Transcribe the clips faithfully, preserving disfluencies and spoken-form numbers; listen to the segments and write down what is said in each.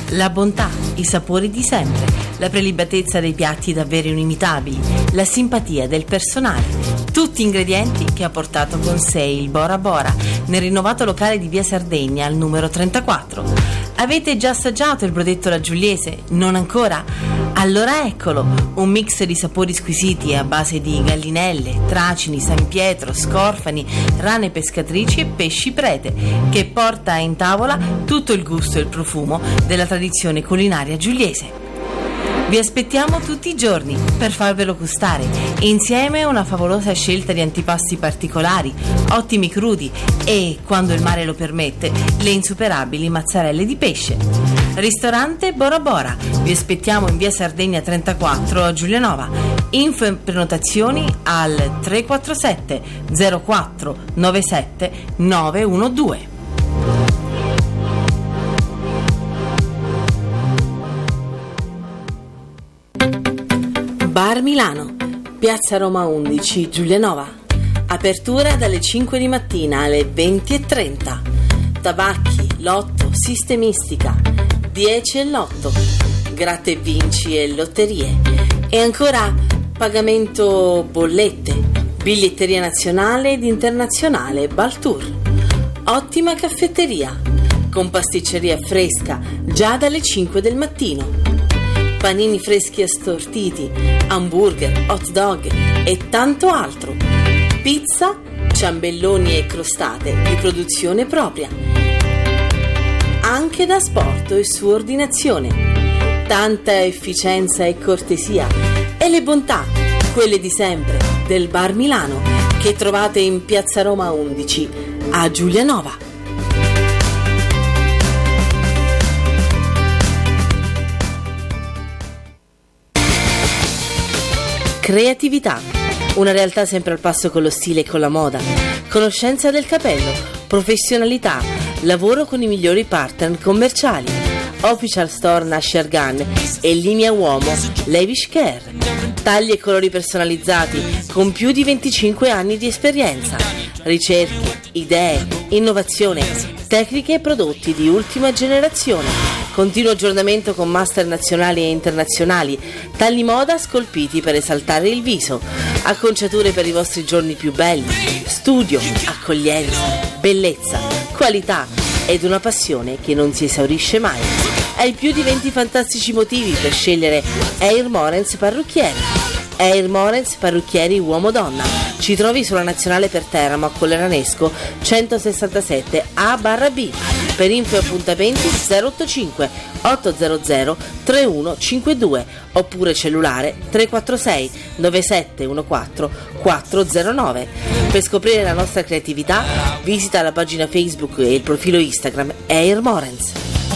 La bontà, i sapori di sempre, la prelibatezza dei piatti davvero inimitabili, la simpatia del personale, tutti ingredienti che ha portato con sé il Bora Bora nel rinnovato locale di Via Sardegna al numero trentaquattro. Avete già assaggiato il brodetto alla Giuliese? Non ancora? Allora eccolo, un mix di sapori squisiti a base di gallinelle, tracini, San Pietro, scorfani, rane pescatrici e pesci prete, che porta in tavola tutto il gusto e il profumo della tradizione culinaria giuliese. Vi aspettiamo tutti i giorni per farvelo gustare, insieme a una favolosa scelta di antipasti particolari, ottimi crudi e, quando il mare lo permette, le insuperabili mozzarelle di pesce. Ristorante Bora Bora, vi aspettiamo in Via Sardegna trentaquattro a Giulianova. Info e prenotazioni al tre quattro sette zero quattro nove sette nove uno due. Bar Milano, Piazza Roma undici, Giulianova. Apertura dalle cinque di mattina alle venti e trenta. Tabacchi, lotto, sistemistica, dieci e l'otto, gratta e vinci e lotterie. E ancora pagamento bollette, biglietteria nazionale ed internazionale Baltour. Ottima caffetteria, con pasticceria fresca già dalle cinque del mattino. Panini freschi assortiti, hamburger, hot dog e tanto altro. Pizza, ciambelloni e crostate di produzione propria. Anche da asporto e su ordinazione. Tanta efficienza e cortesia e le bontà, quelle di sempre, del Bar Milano, che trovate in Piazza Roma undici a Giulianova. Creatività, una realtà sempre al passo con lo stile e con la moda, conoscenza del capello, professionalità, lavoro con i migliori partner commerciali, Official Store Nasher Gun e linea uomo Lavish Care, tagli e colori personalizzati con più di venticinque anni di esperienza, ricerche, idee, innovazione, tecniche e prodotti di ultima generazione. Continuo aggiornamento con master nazionali e internazionali, tagli moda scolpiti per esaltare il viso, acconciature per i vostri giorni più belli, studio, accoglienza, bellezza, qualità ed una passione che non si esaurisce mai. Hai più di venti fantastici motivi per scegliere Air Morens Parrucchieri. Air Morens Parrucchieri uomo-donna. Ci trovi sulla Nazionale per Teramo a Colleranesco centosessantasette A barra B. Per info e appuntamenti zero otto cinque otto zero zero tre uno cinque due oppure cellulare tre quattro sei nove sette uno quattro quattro zero nove. Per scoprire la nostra creatività visita la pagina Facebook e il profilo Instagram Air Morens.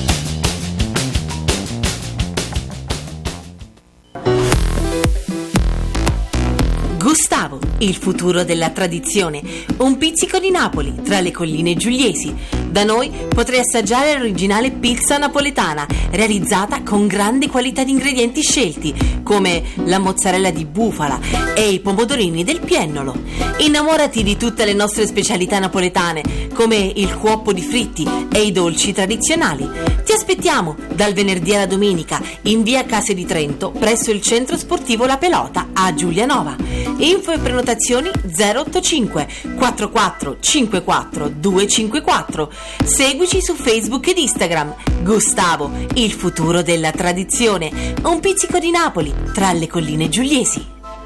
Gustavo, il futuro della tradizione, un pizzico di Napoli tra le colline giuliesi. Da noi potrai assaggiare l'originale pizza napoletana, realizzata con grande qualità di ingredienti scelti, come la mozzarella di bufala e i pomodorini del Piennolo. Innamorati di tutte le nostre specialità napoletane, come il cuoppo di fritti e i dolci tradizionali. Ti aspettiamo dal venerdì alla domenica in via Case di Trento, presso il centro sportivo La Pelota a Giulianova. Info e prenotazioni zero otto cinque quattro quattro cinque quattro due cinque quattro. Seguici su Facebook ed Instagram. Gustavo, il futuro della tradizione, un pizzico di Napoli tra le colline giuliesi.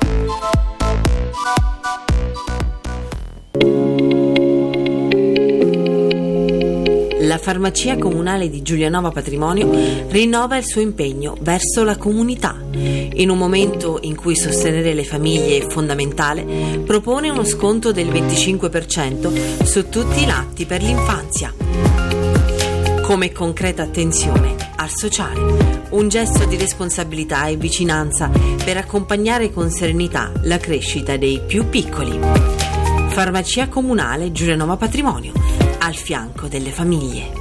La farmacia comunale di Giulianova Patrimonio rinnova il suo impegno verso la comunità. In un momento in cui sostenere le famiglie è fondamentale, propone uno sconto del venticinque per cento su tutti i latti per l'infanzia. Come concreta attenzione al sociale, un gesto di responsabilità e vicinanza per accompagnare con serenità la crescita dei più piccoli. Farmacia comunale Giulianova Patrimonio, al fianco delle famiglie.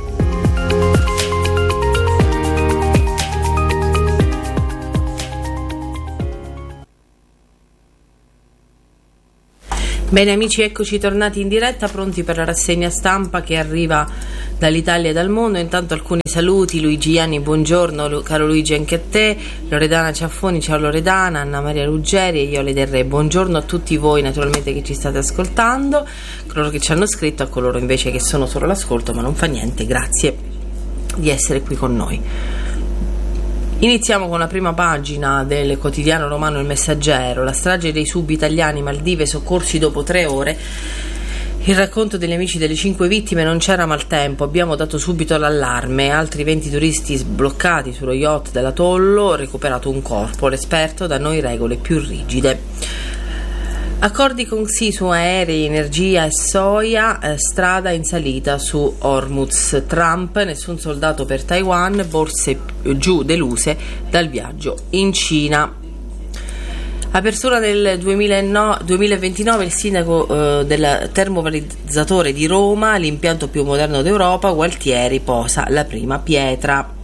Bene amici, eccoci tornati in diretta, pronti per la rassegna stampa che arriva dall'Italia e dal mondo. Intanto alcuni saluti: Luigi Ianni, buongiorno caro Luigi anche a te, Loredana Ciaffoni, ciao Loredana, Anna Maria Ruggeri e Iole del Re, buongiorno a tutti voi naturalmente che ci state ascoltando, coloro che ci hanno scritto, a coloro invece che sono solo all'ascolto, ma non fa niente, grazie di essere qui con noi. Iniziamo con la prima pagina del quotidiano romano Il Messaggero. La strage dei sub italiani, Maldive, soccorsi dopo tre ore. Il racconto degli amici delle cinque vittime: non c'era maltempo, abbiamo dato subito l'allarme, altri venti turisti sbloccati sullo yacht dell'atollo, recuperato un corpo, l'esperto, da noi regole più rigide. Accordi con Xi su aerei, energia e soia, eh, strada in salita su Hormuz. Trump, nessun soldato per Taiwan, borse giù deluse dal viaggio in Cina. Apertura del duemilaventinove, il sindaco eh, del termovalorizzatore di Roma, l'impianto più moderno d'Europa, Gualtieri posa la prima pietra.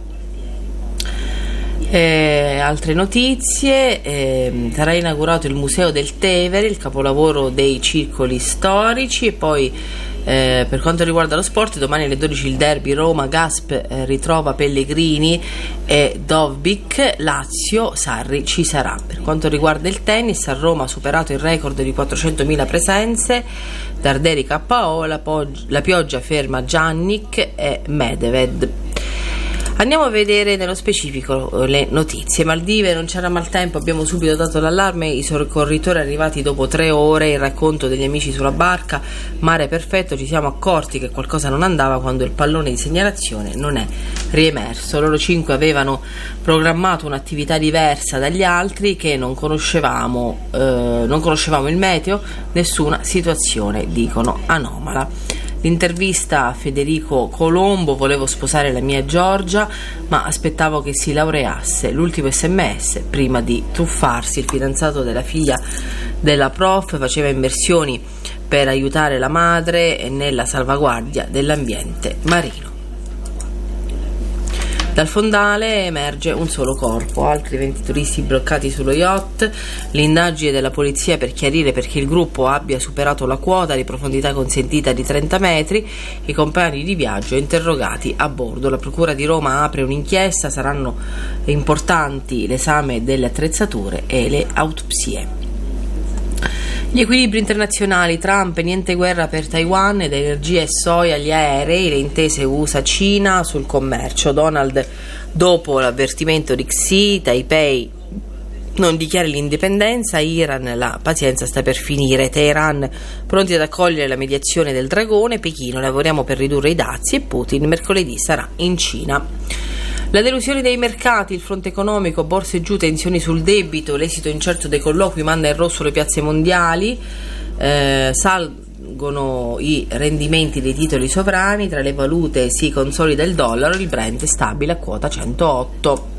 Eh, altre notizie, eh, sarà inaugurato il Museo del Tevere, il capolavoro dei circoli storici, e poi eh, per quanto riguarda lo sport, domani alle dodici il derby Roma, Gasp eh, ritrova Pellegrini e Dovbyk, Lazio, Sarri ci sarà. Per quanto riguarda il tennis, a Roma ha superato il record di quattrocentomila presenze, Darderi K O, la, pog- la pioggia ferma Giannic e Medved. Andiamo a vedere nello specifico le notizie. Maldive, non c'era maltempo, abbiamo subito dato l'allarme, i soccorritori arrivati dopo tre ore, il racconto degli amici sulla barca, mare perfetto, ci siamo accorti che qualcosa non andava quando il pallone di segnalazione non è riemerso. Loro cinque avevano programmato un'attività diversa dagli altri che non conoscevamo, eh, non conoscevamo il meteo, nessuna situazione, dicono, anomala. L'intervista a Federico Colombo: volevo sposare la mia Giorgia, ma aspettavo che si laureasse. L'ultimo sms prima di truffarsi. Il fidanzato della figlia della prof faceva immersioni per aiutare la madre nella salvaguardia dell'ambiente marino. Dal fondale emerge un solo corpo, altri venti turisti bloccati sullo yacht, l'indagine della polizia per chiarire perché il gruppo abbia superato la quota di profondità consentita di trenta metri, i compagni di viaggio interrogati a bordo. La Procura di Roma apre un'inchiesta, saranno importanti l'esame delle attrezzature e le autopsie. Gli equilibri internazionali: Trump, niente guerra per Taiwan, ed energia e soia agli aerei, le intese U S A-Cina sul commercio. Donald, dopo l'avvertimento di Xi, Taipei non dichiari l'indipendenza, Iran, la pazienza sta per finire. Teheran, pronti ad accogliere la mediazione del dragone, Pechino, lavoriamo per ridurre i dazi, e Putin mercoledì sarà in Cina. La delusione dei mercati, il fronte economico, borse giù, tensioni sul debito, l'esito incerto dei colloqui manda in rosso le piazze mondiali, eh, salgono i rendimenti dei titoli sovrani, tra le valute si consolida il dollaro, il Brent è stabile a quota centootto.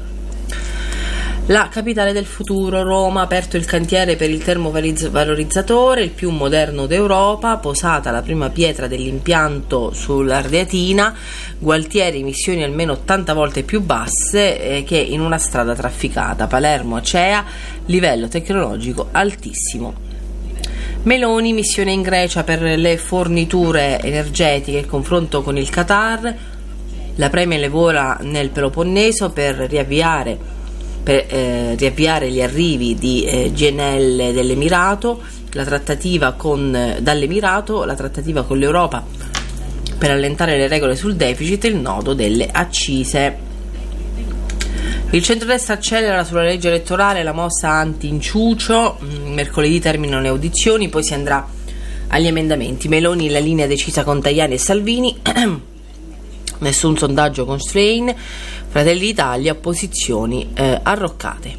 La capitale del futuro, Roma, aperto il cantiere per il termovalorizzatore, il più moderno d'Europa, posata la prima pietra dell'impianto sull'Ardeatina, Gualtieri, missioni almeno ottanta volte più basse eh, che in una strada trafficata, Palermo Acea, livello tecnologico altissimo. Meloni, missione in Grecia per le forniture energetiche, il confronto con il Qatar, la Premier le vola nel Peloponneso per riavviare per eh, riavviare gli arrivi di eh, G N L dell'Emirato, la trattativa con dall'Emirato, la trattativa con l'Europa per allentare le regole sul deficit, il nodo delle accise. Il centrodestra accelera sulla legge elettorale, la mossa anti-inciucio, mercoledì terminano le audizioni, poi si andrà agli emendamenti. Meloni, la linea decisa con Tajani e Salvini, nessun sondaggio con Strain, Fratelli d'Italia, opposizioni eh, arroccate.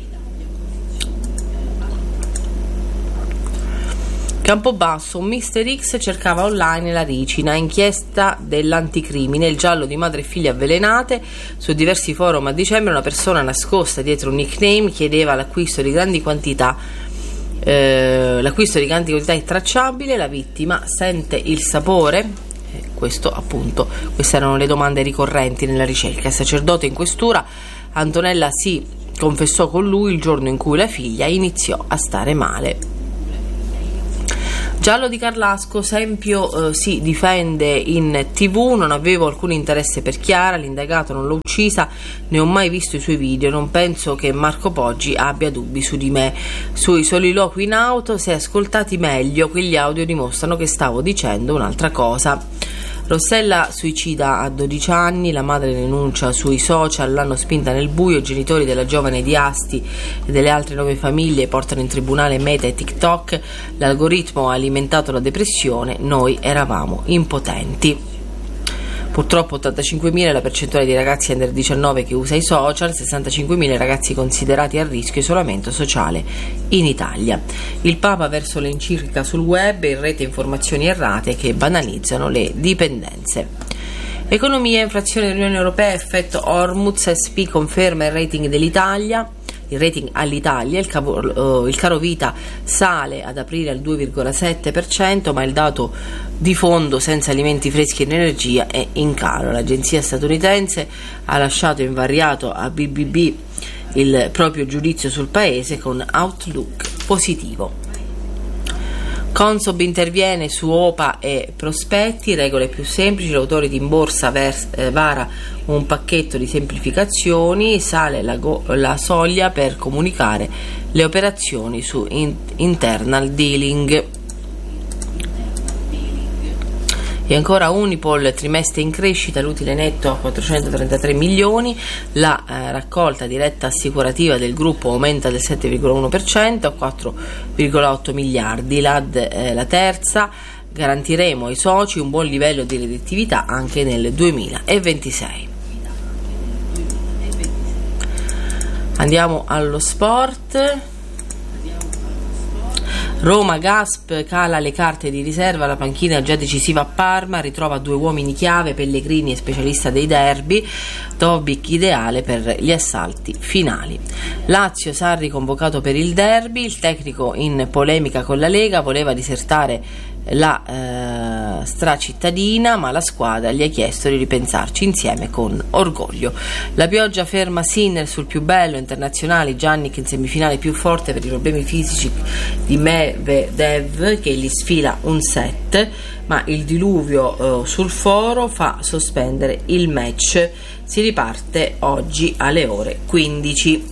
Campobasso, un mister X cercava online la ricina, inchiesta dell'anticrimine, il giallo di madre e figlia avvelenate. Su diversi forum a dicembre una persona nascosta dietro un nickname chiedeva l'acquisto di grandi quantità eh, l'acquisto di grandi quantità intracciabile, la vittima sente il sapore. Questo appunto, queste erano le domande ricorrenti nella ricerca. Il sacerdote in questura, Antonella si confessò con lui il giorno in cui la figlia iniziò a stare male. Giallo di Carlasco, Sempio eh, si difende in tv, non avevo alcun interesse per Chiara, l'indagato non l'ho uccisa, ne ho mai visto i suoi video, non penso che Marco Poggi abbia dubbi su di me. Sui soliloqui in auto, se ascoltati meglio, quegli audio dimostrano che stavo dicendo un'altra cosa. Rossella suicida a dodici anni, la madre denuncia sui social, l'hanno spinta nel buio, i genitori della giovane di Asti e delle altre nove famiglie portano in tribunale Meta e TikTok, l'algoritmo ha alimentato la depressione, noi eravamo impotenti. Purtroppo ottantacinquemila è la percentuale di ragazzi under diciannove che usa i social, sessantacinquemila ragazzi considerati a rischio isolamento sociale in Italia. Il Papa verso l'enciclica sul web, in rete informazioni errate che banalizzano le dipendenze. Economia e inflazione dell'Unione Europea, effetto Hormuz, S P conferma il rating dell'Italia. Il rating all'Italia, il, cavo, uh, il caro vita sale ad aprile al due virgola sette per cento, ma il dato di fondo senza alimenti freschi ed energia è in calo. L'agenzia statunitense ha lasciato invariato a B B B il proprio giudizio sul paese con outlook positivo. Consob interviene su O P A e prospetti, regole più semplici, l'autority in borsa vers- eh, vara un pacchetto di semplificazioni, sale la, go- la soglia per comunicare le operazioni su in- internal dealing. E ancora Unipol, trimestre in crescita, l'utile netto a quattrocentotrentatré milioni, la eh, raccolta diretta assicurativa del gruppo aumenta del sette virgola uno per cento a quattro virgola otto miliardi, l'A D eh, la terza, garantiremo ai soci un buon livello di redditività anche nel duemilaventisei. Andiamo allo sport. Roma, Gasp cala le carte di riserva, la panchina già decisiva a Parma, ritrova due uomini chiave, Pellegrini e specialista dei derby, Dobic ideale per gli assalti finali. Lazio, Sarri convocato per il derby, il tecnico in polemica con la Lega, voleva disertare la eh, stracittadina, ma la squadra gli ha chiesto di ripensarci insieme con orgoglio. La pioggia ferma Sinner sul più bello, internazionali, Giannic in semifinale più forte per i problemi fisici di Medvedev che gli sfila un set, ma il diluvio eh, sul foro fa sospendere il match. Si riparte oggi alle ore quindici.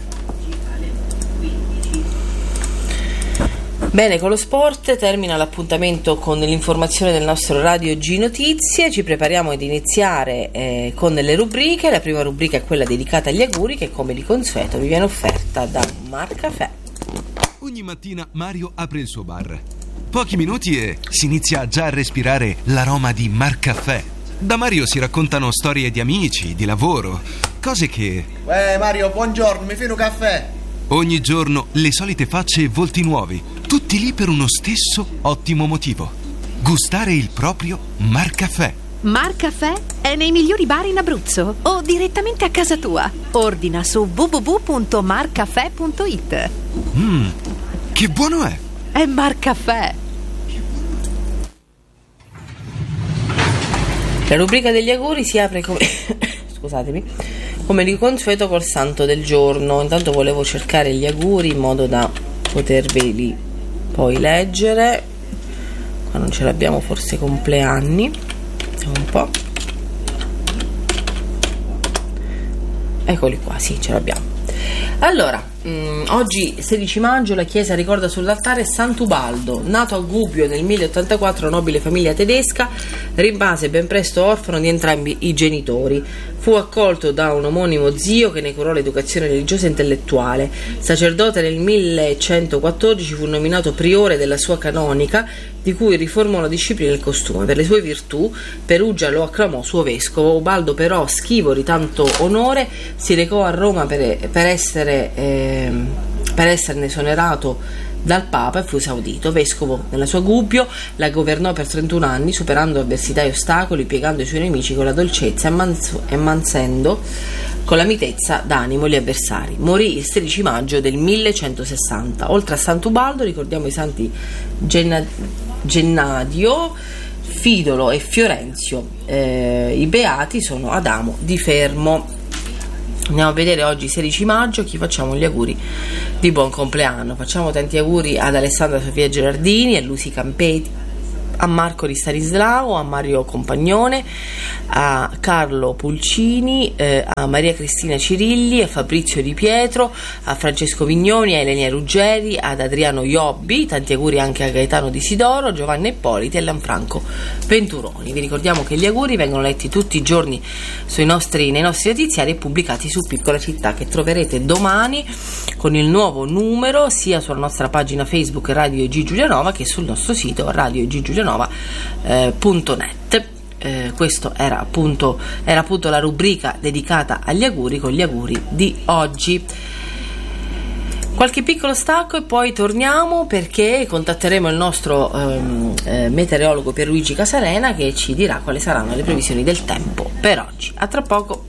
Bene, con lo sport termina l'appuntamento con l'informazione del nostro Radio G Notizie. Ci prepariamo ad iniziare eh, con le rubriche. La prima rubrica è quella dedicata agli auguri che, come di consueto, vi viene offerta da Marcaffè. Ogni mattina Mario apre il suo bar. Pochi minuti e si inizia già a respirare l'aroma di Marcaffè. Da Mario si raccontano storie di amici, di lavoro, cose che... Eh Mario, buongiorno, mi fai un caffè? Ogni giorno le solite facce e volti nuovi, tutti lì per uno stesso ottimo motivo: gustare il proprio Marcaffè. Marcaffè è nei migliori bar in Abruzzo o direttamente a casa tua. Ordina su w w w punto marcaffè punto i t. Mmm, che buono è! È Marcaffè. La rubrica degli auguri si apre come scusatemi come di consueto col santo del giorno. Intanto volevo cercare gli auguri in modo da poterveli poi leggere. Qua non ce l'abbiamo, forse compleanni. Vediamo un po'. Eccoli qua, sì, ce l'abbiamo. Allora, mh, oggi sedici maggio la chiesa ricorda sull'altare Sant'Ubaldo, nato a Gubbio nel mille ottantaquattro, nobile famiglia tedesca, rimase ben presto orfano di entrambi i genitori. Fu accolto da un omonimo zio che ne curò l'educazione religiosa e intellettuale. Sacerdote nel millecentoquattordici fu nominato priore della sua canonica, di cui riformò la disciplina e il costume. Per le sue virtù Perugia lo acclamò suo vescovo. Ubaldo però, schivo di tanto onore, si recò a Roma per, per, essere, eh, per esserne esonerato dal Papa e fu esaudito. Vescovo nella sua Gubbio, la governò per trentuno anni, superando avversità e ostacoli, piegando i suoi nemici con la dolcezza e, manzo, e mansendo con la mitezza d'animo gli avversari. Morì il sedici maggio del millecentosessanta. Oltre a Sant'Ubaldo ricordiamo i santi Genna, Gennadio, Fidolo e Fiorenzio. Eh, I beati sono Adamo di Fermo. Andiamo a vedere oggi sedici maggio chi facciamo gli auguri di buon compleanno. Facciamo tanti auguri ad Alessandra Sofia Gerardini, a Lucy Campeti, a Marco Di Stanislao, a Mario Compagnone, a Carlo Pulcini, eh, a Maria Cristina Cirilli, a Fabrizio Di Pietro, a Francesco Vignoni, a Elenia Ruggeri, ad Adriano Iobbi, tanti auguri anche a Gaetano Di Sidoro, Giovanna Ippoliti e Lanfranco Venturoni. Vi ricordiamo che gli auguri vengono letti tutti i giorni sui nostri, nei nostri notiziari e pubblicati su Piccola Città, che troverete domani con il nuovo numero sia sulla nostra pagina Facebook Radio G Giulianova che sul nostro sito radio g giulianova punto net. Eh, questo era appunto, era appunto la rubrica dedicata agli auguri, con gli auguri di oggi. Qualche piccolo stacco e poi torniamo, perché contatteremo il nostro ehm, eh, meteorologo Pierluigi Casalena, che ci dirà quali saranno le previsioni del tempo per oggi. A tra poco.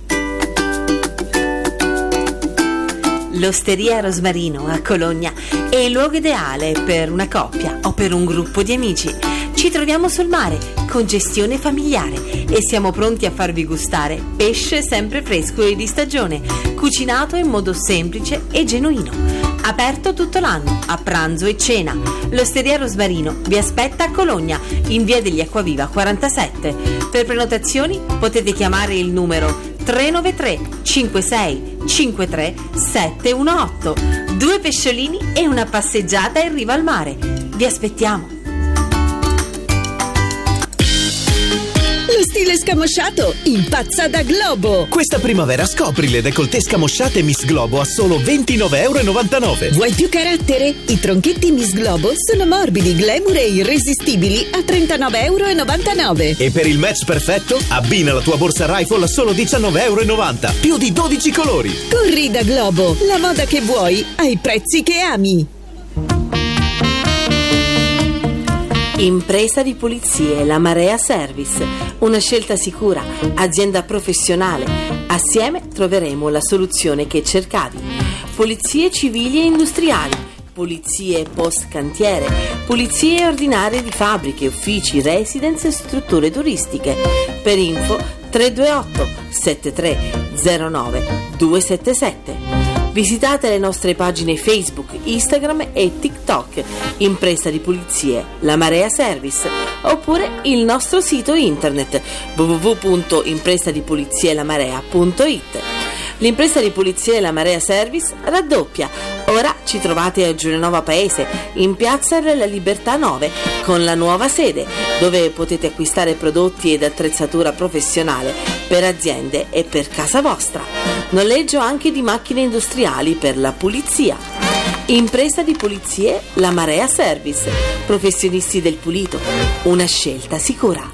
L'Osteria Rosmarino a Cologna è il luogo ideale per una coppia o per un gruppo di amici. Ci troviamo sul mare con gestione familiare e siamo pronti a farvi gustare pesce sempre fresco e di stagione, cucinato in modo semplice e genuino. Aperto tutto l'anno, a pranzo e cena. L'Osteria Rosmarino vi aspetta a Cologna, in via degli Acquaviva quarantasette. Per prenotazioni potete chiamare il numero tre nove tre cinque sei cinque tre sette uno otto. Due pesciolini e una passeggiata in riva al mare. Vi aspettiamo. Lo stile scamosciato impazza da Globo. Questa primavera scopri le décolleté scamosciate Miss Globo a solo ventinove e novantanove euro. Vuoi più carattere? I tronchetti Miss Globo sono morbidi, glamour e irresistibili a trentanove e novantanove euro. E per il match perfetto abbina la tua borsa Rifle a solo diciannove e novanta euro. Più di dodici colori. Corri da Globo, la moda che vuoi ai prezzi che ami. Impresa di pulizie La Marea Service, una scelta sicura, azienda professionale. Assieme troveremo la soluzione che cercavi. Pulizie civili e industriali, pulizie post cantiere, pulizie ordinarie di fabbriche, uffici, residence e strutture turistiche. Per info tre due otto sette tre zero nove due sette sette. Visitate le nostre pagine Facebook, Instagram e TikTok, Impresa di Pulizie La Marea Service, oppure il nostro sito internet w w w punto impresa di pulizie la marea punto it. L'Impresa di Pulizie La Marea Service raddoppia. Ora ci trovate a Giulianova Paese, in piazza della Libertà nove, con la nuova sede, dove potete acquistare prodotti ed attrezzatura professionale per aziende e per casa vostra. Noleggio anche di macchine industriali per la pulizia. Impresa di Pulizie La Marea Service, professionisti del pulito, una scelta sicura.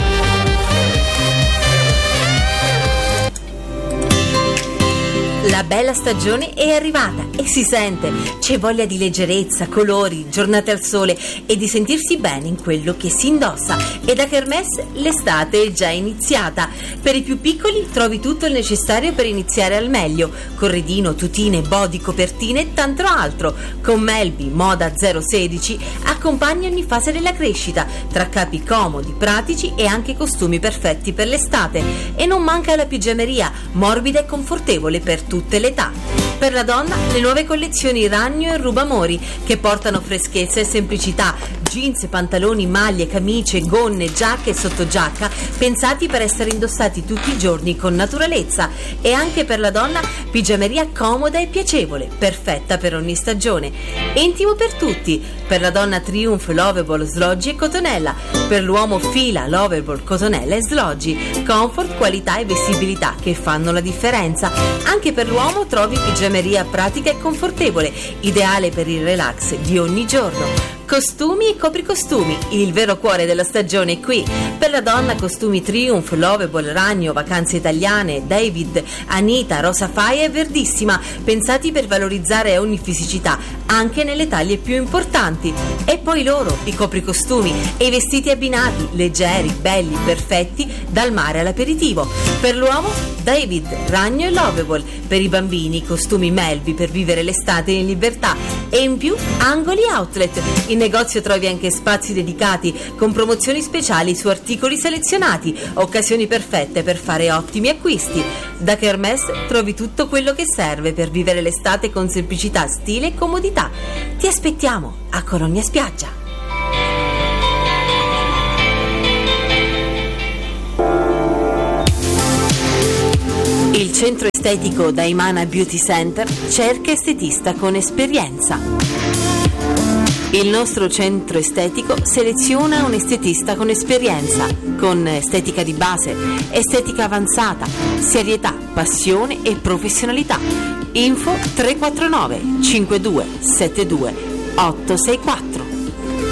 La bella stagione è arrivata e si sente. C'è voglia di leggerezza, colori, giornate al sole e di sentirsi bene in quello che si indossa. E da Kermesse l'estate è già iniziata. Per i più piccoli trovi tutto il necessario per iniziare al meglio: corredino, tutine, body, copertine e tanto altro. Con Melby Moda zero sedici accompagni ogni fase della crescita, tra capi comodi, pratici e anche costumi perfetti per l'estate. E non manca la pigiameria, morbida e confortevole per tutte le età. Per la donna le nuove collezioni Ragno e Rubamori, che portano freschezza e semplicità, jeans, pantaloni, maglie, camicie, gonne, giacche e sottogiacca pensati per essere indossati tutti i giorni con naturalezza. E anche per la donna pigiameria comoda e piacevole, perfetta per ogni stagione. Intimo per tutti. Per la donna Triumph, Lovable, Sloggi e Cotonella. Per l'uomo Fila, Lovable, Cotonella e Sloggi. Comfort, qualità e vestibilità che fanno la differenza. Anche per l'uomo trovi pigiameria pratica e confortevole, ideale per il relax di ogni giorno. Costumi e copricostumi, il vero cuore della stagione è qui. Per la donna costumi Triumph, Lovable, Ragno, Vacanze Italiane, David, Anita, Rosa Faia e Verdissima, pensati per valorizzare ogni fisicità, anche nelle taglie più importanti. E poi loro, i copricostumi e i vestiti abbinati, leggeri, belli, perfetti, dal mare all'aperitivo. Per l'uomo David, Ragno e Lovable, per i bambini costumi Melby per vivere l'estate in libertà, e in più Angoli Outlet. In negozio trovi anche spazi dedicati con promozioni speciali su articoli selezionati, occasioni perfette per fare ottimi acquisti. Da Kermesse trovi tutto quello che serve per vivere l'estate con semplicità, stile e comodità. Ti aspettiamo a Cologna Spiaggia. Il centro estetico Daimana Beauty Center cerca estetista con esperienza. Il nostro centro estetico seleziona un estetista con esperienza, con estetica di base, estetica avanzata, serietà, passione e professionalità. Info tre quattro nove cinque due sette due otto sei quattro.